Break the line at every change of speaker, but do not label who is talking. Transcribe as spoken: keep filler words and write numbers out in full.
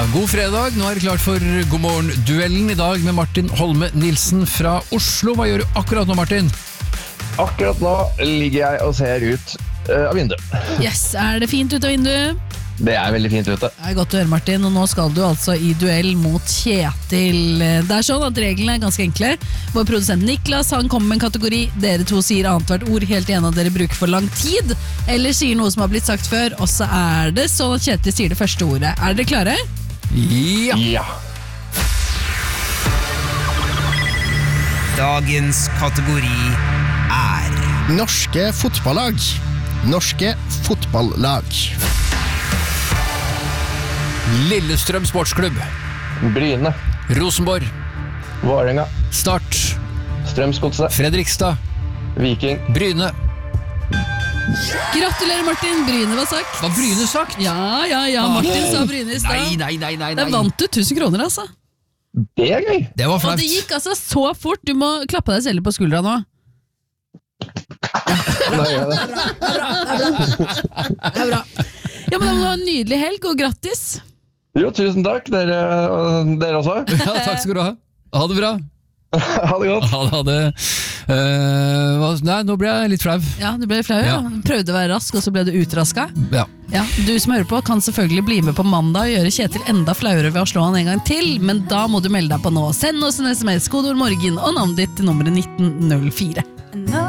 God fredag, nå er det klart for God morgen-duellen i dag med Martin Holme Nilsen fra Oslo. Hva gjør du akkurat nå, Martin?
Akkurat nå ligger jeg og ser ut uh, av vinduet.
Yes, er det fint ut av vinduet?
Det er veldig fint ute.
Det er godt å høre, Martin, og nå skal du altså i duell mot Kjetil. Det er sånn at reglene er ganske enkle. Vår produsent Niklas, han kommer med en kategori. Dere to sier annet hvert ord, helt igjen at dere bruker for lang tid, eller sier noe som har blitt sagt før, og så er det sånn at Kjetil sier det første ordet. Er dere klare?
Ja!
Ja.
Dagens kategori er
Norske fotballag. Norske fotballag.
Lillestrøm Sportsklubb.
Bryne,
Rosenborg.
Vålerenga,
Start.
Strømsgodset,
Fredrikstad.
Viking,
Bryne.
Gratulerer, Martin. Bryne var sagt.
Hva Bryne sagt?
Ja, ja, ja. Martin sa Bryne i stad.
Nei, nei, nei, nei,
Der
nei.
vant du tusen kroner, altså.
Det er gøy.
Det var
Og
flaut.
det gikk altså så fort. Du må klappe deg selv på skuldra nå.
Da gjør jeg det.
Det er bra. Ja, men da må du ha en nydelig helg, og grattis.
Jo, tusen takk, dere, dere også.
Ja, takk skal du ha. Ha det bra.
Ha det godt.
Ha det, ha det. Eh, hva- nei, nå ble jeg litt flau.
Ja, du ble flau, ja.
Ja.
Prøvde å være rask, og så ble du utraska.
Ja.
Ja, du som hører på kan selvfølgelig bli med på mandag og gjøre Kjetil enda flauere ved å slå han en gang til, men da må du melde deg på nå. Send oss en sms, kodeord morgen og navnet ditt til nummeret nitten null fire.